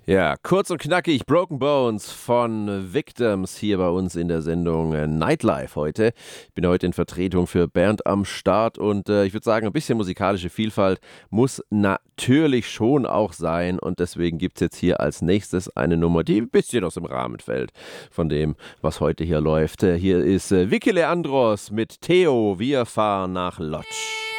Ja, kurz und knackig, Broken Bones von Victims hier bei uns in der Sendung Nightlife heute. Ich bin heute in Vertretung für Bernd am Start und ich würde sagen, ein bisschen musikalische Vielfalt muss natürlich schon auch sein und deswegen gibt es jetzt hier als nächstes eine Nummer, die ein bisschen aus dem Rahmen fällt von dem, was heute hier läuft. Hier ist Vicky Leandros mit Theo, wir fahren nach Lodz.